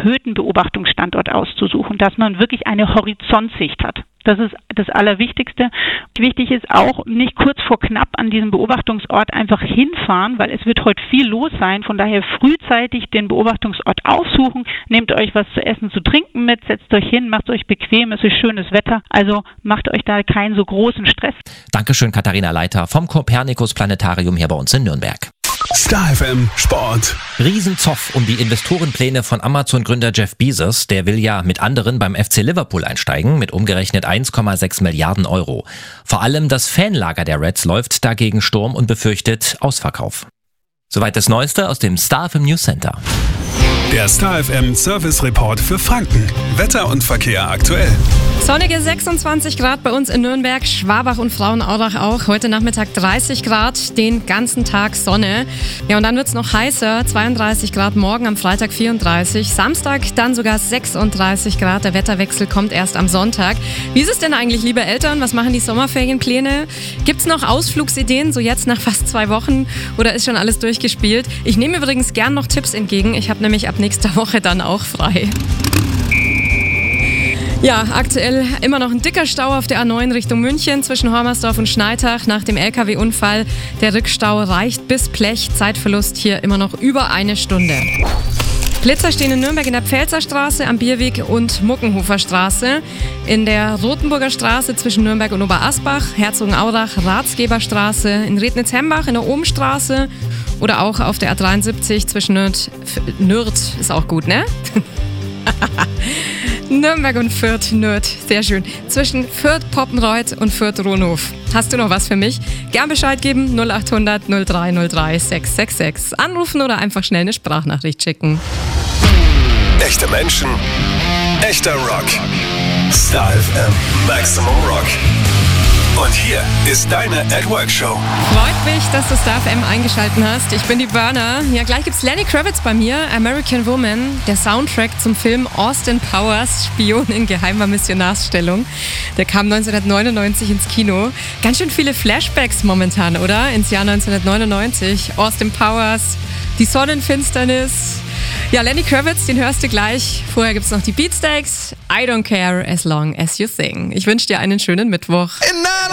erhöhten Beobachtungsstandort auszusuchen, dass man wirklich eine Horizontsicht hat. Das ist das Allerwichtigste. Wichtig ist auch, nicht kurz vor knapp an diesem Beobachtungsort einfach hinfahren, weil es wird heute viel los sein. Von daher frühzeitig den Beobachtungsort aufsuchen. Nehmt euch was zu essen, zu trinken mit, setzt euch hin, macht euch bequem, es ist schönes Wetter. Also macht euch da keinen so großen Stress. Dankeschön, Katharina Leiter vom Copernicus-Planetarium hier bei uns in Nürnberg. Star FM Sport. Riesenzoff um die Investorenpläne von Amazon-Gründer Jeff Bezos. Der will ja mit anderen beim FC Liverpool einsteigen, mit umgerechnet 1,6 Milliarden Euro. Vor allem das Fanlager der Reds läuft dagegen Sturm und befürchtet Ausverkauf. Soweit das Neueste aus dem Star FM News Center. Der Star FM Service Report für Franken. Wetter und Verkehr aktuell. Sonnige 26 Grad bei uns in Nürnberg, Schwabach und Frauenaurach auch. Heute Nachmittag 30 Grad, den ganzen Tag Sonne. Ja, und dann wird es noch heißer, 32 Grad morgen, am Freitag 34. Samstag dann sogar 36 Grad. Der Wetterwechsel kommt erst am Sonntag. Wie ist es denn eigentlich, liebe Eltern? Was machen die Sommerferienpläne? Gibt es noch Ausflugsideen, so jetzt nach fast 2 Wochen? Oder ist schon alles durchgespielt? Ich nehme übrigens gern noch Tipps entgegen. Ich habe nämlich ab nächster Woche dann auch frei. Ja, aktuell immer noch ein dicker Stau auf der A9 Richtung München zwischen Hormersdorf und Schneitach nach dem LKW-Unfall. Der Rückstau reicht bis Blech. Zeitverlust hier immer noch über 1 Stunde. Blitzer stehen in Nürnberg in der Pfälzer Straße, am Bierweg und Muckenhofer Straße. In der Rothenburger Straße zwischen Nürnberg und Oberasbach, Herzogenaurach, Ratsgeberstraße, in Rednitz-Hembach in der Ohmstraße oder auch auf der A73 zwischen Nürth ist auch gut, ne? Nürnberg und Fürth, Nürth, sehr schön. Zwischen Fürth, Poppenreuth und Fürth-Rohnhof. Hast du noch was für mich? Gern Bescheid geben, 0800 0303 666. Anrufen oder einfach schnell eine Sprachnachricht schicken. Echte Menschen, echter Rock. Star FM Maximum Rock. Und hier ist deine At Work Show. Freut mich, dass du Star FM eingeschaltet hast. Ich bin die Burner. Ja, gleich gibt's Lenny Kravitz bei mir, American Woman, der Soundtrack zum Film Austin Powers, Spion in geheimer Missionarsstellung. Der kam 1999 ins Kino. Ganz schön viele Flashbacks momentan, oder? Ins Jahr 1999. Austin Powers, die Sonnenfinsternis. Ja, Lenny Kravitz, den hörst du gleich. Vorher gibt's noch die Beatsteaks. I don't care as long as you sing. Ich wünsche dir einen schönen Mittwoch.